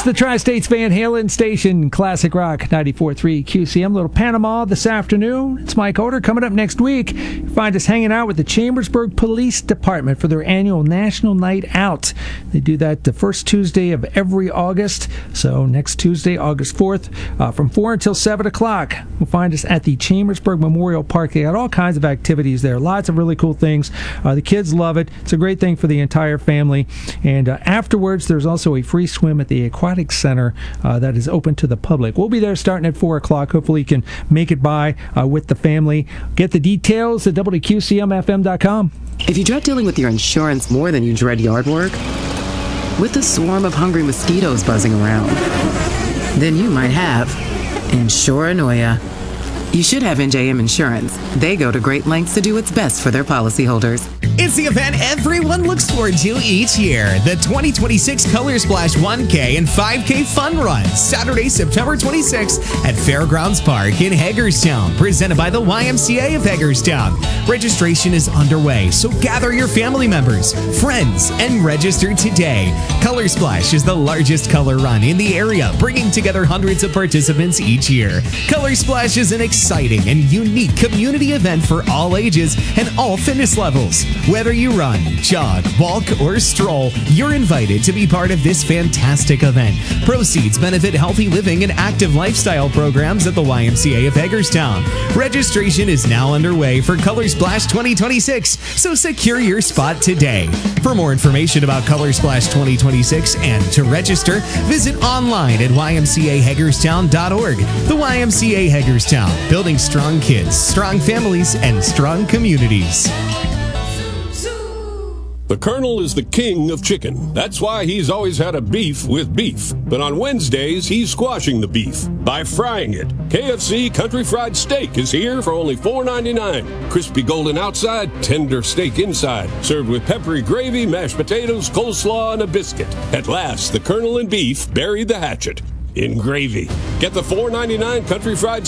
the Tri-States Van Halen station, Classic Rock 94.3 QCM. Little Panama this afternoon. It's Mike Oder. Coming up next week, you find us hanging out with the Chambersburg Police Department for their annual National Night Out. They do that the first Tuesday of every August. So next Tuesday, August 4th, from 4 until 7 o'clock. You'll find us at the Chambersburg Memorial Park. They got all kinds of activities there. Lots of really cool things. The kids love it. It's a great thing for the entire family. And afterwards, there's also a free swim at the Aquatic Center that is open to the public. We'll be there starting at 4 o'clock. Hopefully you can make it by with the family. Get the details at WQCMFM.com. If you dread dealing with your insurance more than you dread yard work, with a swarm of hungry mosquitoes buzzing around, then you might have Insuranoia. You should have NJM Insurance. They go to great lengths to do what's best for their policyholders. It's the event everyone looks forward to each year. The 2026 Color Splash 1K and 5K Fun Run, Saturday, September 26th at Fairgrounds Park in Hagerstown, presented by the YMCA of Hagerstown. Registration is underway, so gather your family members, friends, and register today. Color Splash is the largest color run in the area, bringing together hundreds of participants each year. Color Splash is an exciting and unique community event for all ages and all fitness levels. Whether you run, jog, walk, or stroll, you're invited to be part of this fantastic event. Proceeds benefit healthy living and active lifestyle programs at the YMCA of Hagerstown. Registration is now underway for Color Splash 2026, so secure your spot today. For more information about Color Splash 2026 and to register, visit online at ymcahagerstown.org. The YMCA Hagerstown, building strong kids, strong families, and strong communities. The Colonel is the king of chicken. That's why he's always had a beef with beef. But on Wednesdays, he's squashing the beef by frying it. KFC Country Fried Steak is here for only $4.99. Crispy golden outside, tender steak inside. Served with peppery gravy, mashed potatoes, coleslaw, and a biscuit. At last, the Colonel and beef buried the hatchet in gravy. Get the $4.99 Country Fried